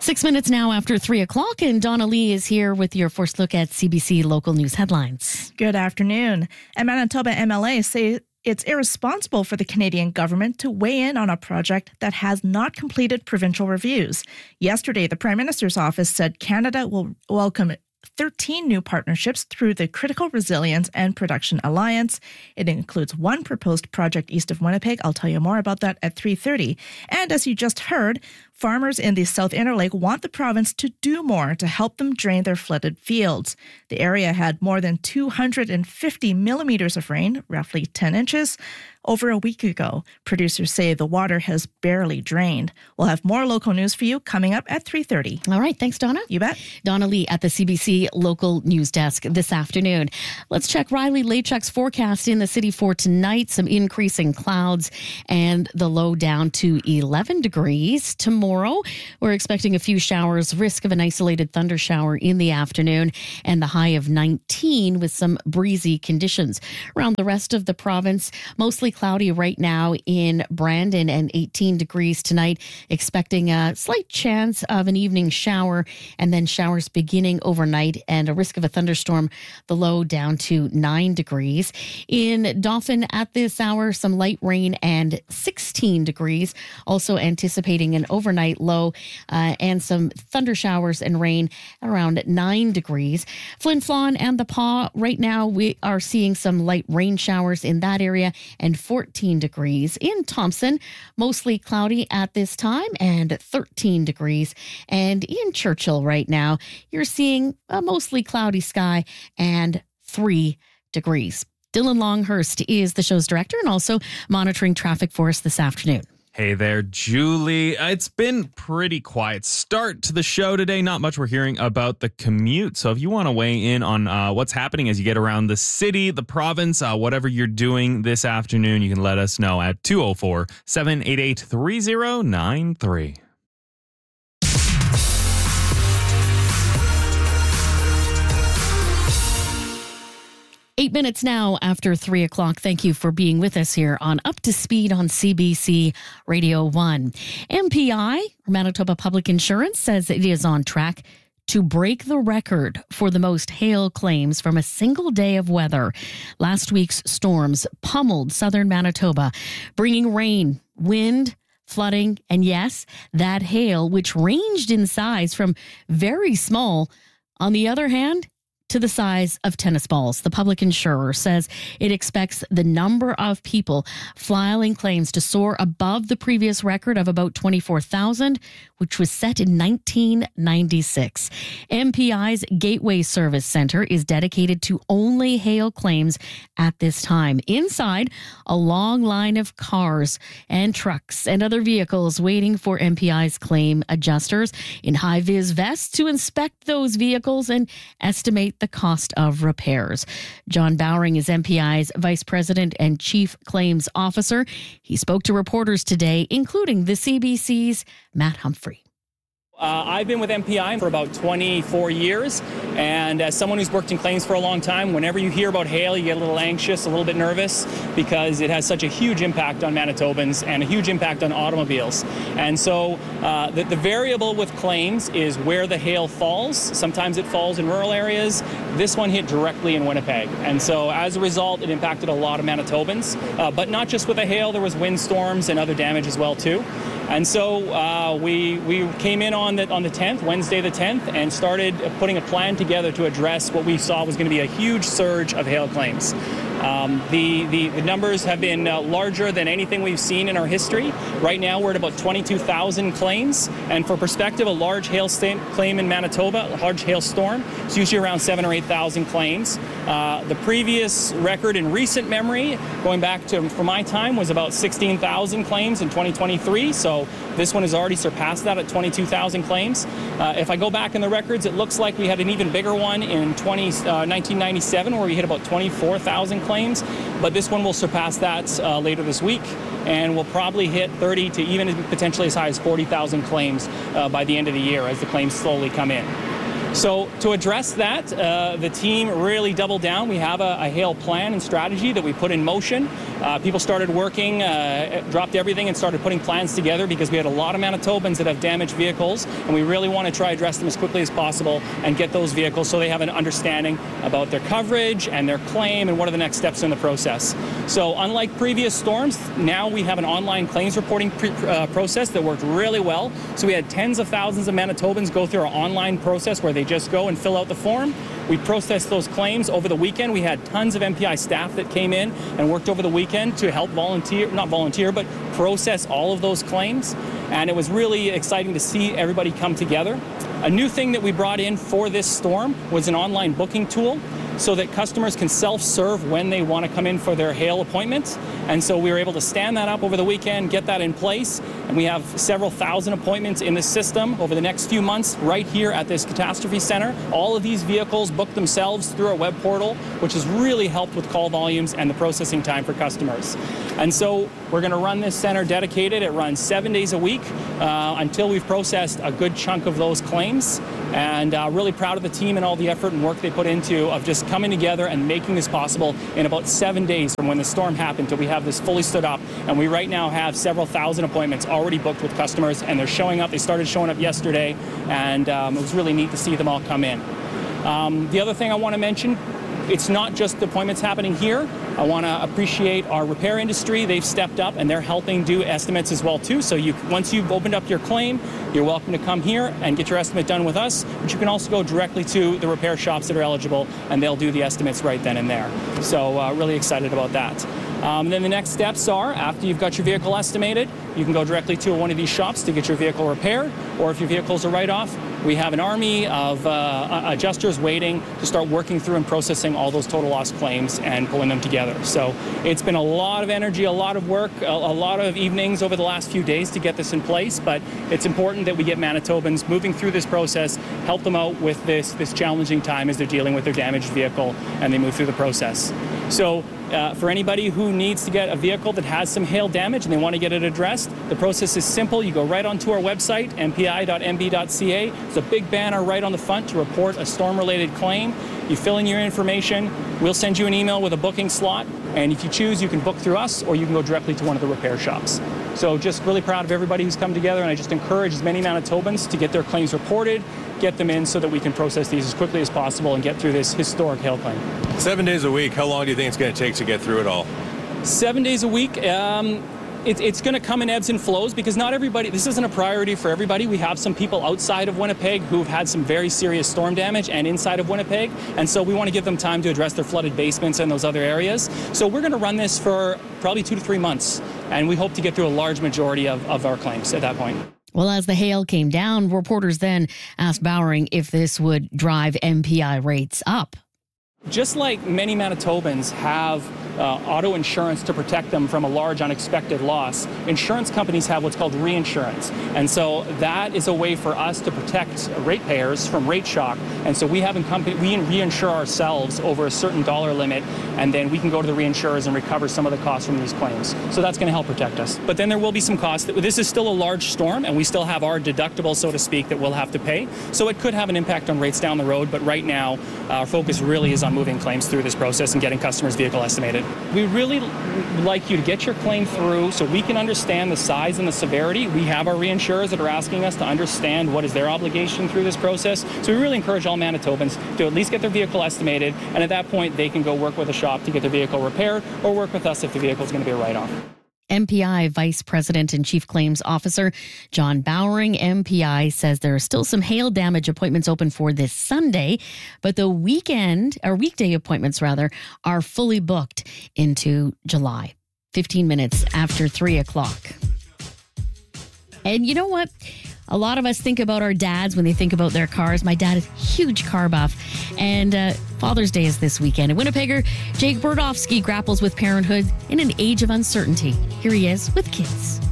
6 minutes now after 3 o'clock, and Donna Lee is here with your first look at CBC local news headlines. Good afternoon. And Manitoba MLA say it's irresponsible for the Canadian government to weigh in on a project that has not completed provincial reviews. Yesterday, the Prime Minister's office said Canada will welcome 13 new partnerships through the Critical Resilience and Production Alliance. It includes one proposed project east of Winnipeg. I'll tell you more about that at 3:30. And as you just heard, farmers in the South Interlake want the province to do more to help them drain their flooded fields. The area had more than 250 millimeters of rain, roughly 10 inches, over a week ago. Producers say the water has barely drained. We'll have more local news for you coming up at 3:30. All right. Thanks, Donna. You bet. Donna Lee at the CBC local news desk this afternoon. Let's check Riley Lachuk's forecast in the city for tonight. Some increasing clouds and the low down to 11 degrees. Tomorrow, we're expecting a few showers, risk of an isolated thunder shower in the afternoon, and the high of 19 with some breezy conditions. Around the rest of the province, mostly cloudy right now in Brandon and 18 degrees tonight. Expecting a slight chance of an evening shower and then showers beginning overnight and a risk of a thunderstorm, the low down to 9 degrees. In Dauphin at this hour, some light rain and 16 degrees. Also anticipating an overnight low and some thunder showers and rain around 9 degrees. Flin Flon and the Paw, right now we are seeing some light rain showers in that area and 14 degrees. In Thompson, mostly cloudy at this time and 13 degrees. And in Churchill right now, you're seeing a mostly cloudy sky and 3 degrees. Dylan Longhurst is the show's director and also monitoring traffic for us this afternoon. Hey there, Julie. It's been pretty quiet start to the show today. Not much we're hearing about the commute. So if you want to weigh in on what's happening as you get around the city, the province, whatever you're doing this afternoon, you can let us know at 204-788-3093. 8 minutes now after 3 o'clock. Thank you for being with us here on Up to Speed on CBC Radio 1. MPI, Manitoba Public Insurance, says it is on track to break the record for the most hail claims from a single day of weather. Last week's storms pummeled southern Manitoba, bringing rain, wind, flooding, and yes, that hail, which ranged in size from very small, on the other hand, to the size of tennis balls. The public insurer says it expects the number of people filing claims to soar above the previous record of about 24,000, which was set in 1996. MPI's Gateway Service Center is dedicated to only hail claims at this time. Inside, a long line of cars and trucks and other vehicles waiting for MPI's claim adjusters in high-vis vests to inspect those vehicles and estimate the cost of repairs. John Bowring is MPI's Vice President and Chief Claims Officer. He spoke to reporters today, including the CBC's Matt Humphrey. I've been with MPI for about 24 years, and as someone who's worked in claims for a long time, whenever you hear about hail, you get a little anxious, a little bit nervous, because it has such a huge impact on Manitobans and a huge impact on automobiles. And so the variable with claims is where the hail falls. Sometimes it falls in rural areas. This one hit directly in Winnipeg. And so as a result, it impacted a lot of Manitobans. But not just with the hail, there was windstorms and other damage as well, too. And so we came in on the 10th, Wednesday the 10th, and started putting a plan together to address what we saw was going to be a huge surge of hail claims. The numbers have been larger than anything we've seen in our history. Right now, we're at about 22,000 claims. And for perspective, a large hail claim in Manitoba, a large hail storm, is usually around 7,000 or 8,000 claims. The previous record in recent memory, going back to for my time, was about 16,000 claims in 2023. So this one has already surpassed that at 22,000 claims. If I go back in the records, it looks like we had an even bigger one in 1997, where we hit about 24,000 claims, but this one will surpass that later this week, and will probably hit 30 to even potentially as high as 40,000 claims by the end of the year as the claims slowly come in. So to address that, the team really doubled down. We have a hail plan and strategy that we put in motion. people started working, dropped everything and started putting plans together because we had a lot of Manitobans that have damaged vehicles, and we really want to try to address them as quickly as possible and get those vehicles so they have an understanding about their coverage and their claim and what are the next steps in the process. So unlike previous storms, now we have an online claims reporting process that worked really well. So we had tens of thousands of Manitobans go through our online process where they just go and fill out the form. We processed those claims over the weekend. We had tons of MPI staff that came in and worked over the weekend to help but process all of those claims. And it was really exciting to see everybody come together. A new thing that we brought in for this storm was an online booking tool so that customers can self-serve when they want to come in for their hail appointments. And so we were able to stand that up over the weekend, get that in place, and we have several thousand appointments in the system over the next few months right here at this catastrophe center. All of these vehicles book themselves through our web portal, which has really helped with call volumes and the processing time for customers. And so we're going to run this center dedicated. It runs 7 days a week until we've processed a good chunk of those claims. And really proud of the team and all the effort and work they put into of just coming together and making this possible in about 7 days from when the storm happened till we have this fully stood up. And we right now have several thousand appointments already booked with customers, and they're showing up. They started showing up yesterday, and it was really neat to see them all come in. The other thing I want to mention, it's not just the appointments happening here. I want to appreciate our repair industry. They've stepped up and they're helping do estimates as well too. So once you've opened up your claim, you're welcome to come here and get your estimate done with us, but you can also go directly to the repair shops that are eligible and they'll do the estimates right then and there. So really excited about that. Then the next steps are, after you've got your vehicle estimated, you can go directly to one of these shops to get your vehicle repaired, or if your vehicle's a write-off, we have an army of adjusters waiting to start working through and processing all those total loss claims and pulling them together. So it's been a lot of energy, a lot of work, a lot of evenings over the last few days to get this in place, but it's important that we get Manitobans moving through this process, help them out with this challenging time as they're dealing with their damaged vehicle and they move through the process. So for anybody who needs to get a vehicle that has some hail damage and they want to get it addressed, the process is simple. You go right onto our website, mpi.mb.ca. There's a big banner right on the front to report a storm-related claim. You fill in your information. We'll send you an email with a booking slot. And if you choose, you can book through us or you can go directly to one of the repair shops. So just really proud of everybody who's come together, and I just encourage as many Manitobans to get their claims reported, get them in so that we can process these as quickly as possible and get through this historic hail claim. 7 days a week, how long do you think it's going to take to get through it all? 7 days a week, it's going to come in ebbs and flows because not everybody, this isn't a priority for everybody. We have some people outside of Winnipeg who've had some very serious storm damage and inside of Winnipeg, and so we want to give them time to address their flooded basements and those other areas. So we're going to run this for probably 2 to 3 months, and we hope to get through a large majority of our claims at that point. Well, as the hail came down, reporters then asked Bowering if this would drive MPI rates up. Just like many Manitobans have auto insurance to protect them from a large unexpected loss, insurance companies have what's called reinsurance. And so that is a way for us to protect ratepayers from rate shock. And so we reinsure ourselves over a certain dollar limit, and then we can go to the reinsurers and recover some of the costs from these claims. So that's going to help protect us. But then there will be some costs. This is still a large storm, and we still have our deductible, so to speak, that we'll have to pay. So it could have an impact on rates down the road, but right now our focus really is on moving claims through this process and getting customers' vehicle estimated. We really like you to get your claim through so we can understand the size and the severity. We have our reinsurers that are asking us to understand what is their obligation through this process. So we really encourage all Manitobans to at least get their vehicle estimated, and at that point they can go work with a shop to get their vehicle repaired or work with us if the vehicle is going to be a write-off. MPI Vice President and Chief Claims Officer John Bowering. MPI says there are still some hail damage appointments open for this Sunday, but the weekday appointments are fully booked into July. 15 minutes after 3 o'clock. And you know what? A lot of us think about our dads when they think about their cars. My dad is a huge car buff. And Father's Day is this weekend. And Winnipegger Jake Berdofsky grapples with parenthood in an age of uncertainty. Here he is with kids.